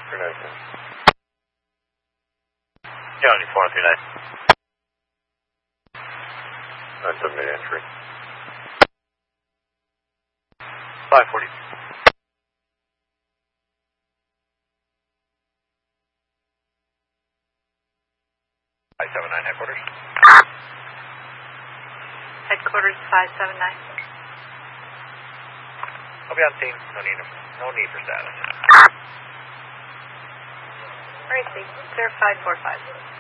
County 439. That's a mid-entry. 540. 579 headquarters. Headquarters 579. I'll be on scene. No need for status. Racing, 0545.